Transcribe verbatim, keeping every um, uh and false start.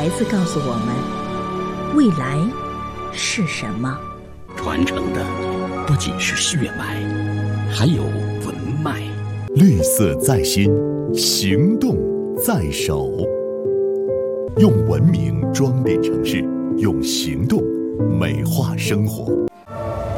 孩子告诉我们，未来是什么？ 传承的不仅是血脉，还有文脉。 绿色在心，行动在手。用文明装点城市，用行动美化生活。